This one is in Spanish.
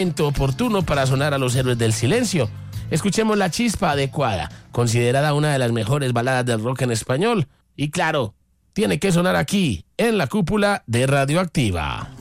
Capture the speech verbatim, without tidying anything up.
Momento oportuno para sonar a los héroes del silencio. Escuchemos La Chispa Adecuada, considerada una de las mejores baladas del rock en español. Y claro, tiene que sonar aquí, en la cúpula de Radioactiva.